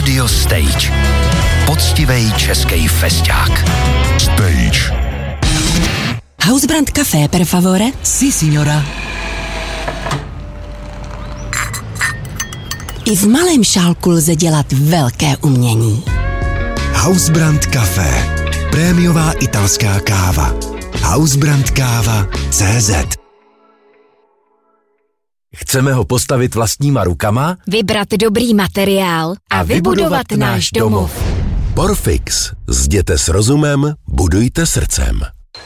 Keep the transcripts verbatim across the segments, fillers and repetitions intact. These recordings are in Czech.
Radio Stage. Poctivej český festák. Stage. Hausbrand Café, per favore? Si, signora. I v malém šálku lze dělat velké umění. Hausbrand Café. Prémiová italská káva. Hausbrandkáva tečka cé zet. Chceme ho postavit vlastníma rukama, vybrat dobrý materiál a, a vybudovat náš domov. Porfix. Zděte s rozumem, budujte srdcem.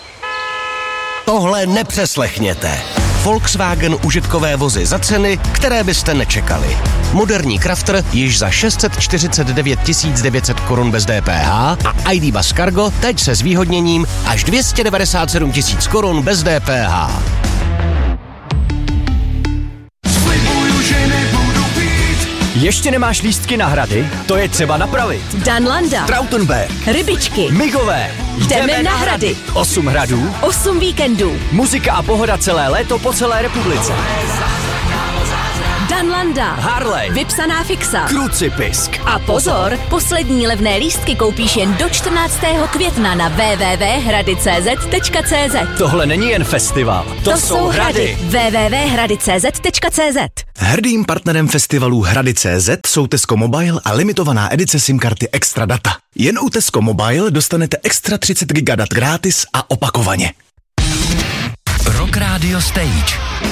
Tohle nepřeslechněte. Volkswagen užitkové vozy za ceny, které byste nečekali. Moderní Crafter již za šest set čtyřicet devět tisíc devět set korun bez D P H a I D Buzz Cargo teď se zvýhodněním až dvě stě devadesát sedm tisíc korun bez D P H. Ještě nemáš lístky na hrady? To je třeba napravit. Danlanda, Trautenberg, Rybičky, Migové. Jdeme na hrady. Osm hradů, Osm víkendů. muzika a pohoda celé léto po celé republice. Danlanda, Harley, vypsaná fixa. Krucipisk. A pozor, poslední levné lístky koupíš jen do čtrnáctého května na w w w tečka hrady tečka c z tečka c z. Tohle není jen festival, to, To jsou jsou hrady. w w w tečka hrady tečka c z tečka c z. Hrdým partnerem festivalu Hrady tečka cé zet jsou Tesco Mobile a limitovaná edice SIM karty Extra Data. Jen u Tesco Mobile dostanete extra třicet giga dat gratis a opakovaně. Rock Radio Stage.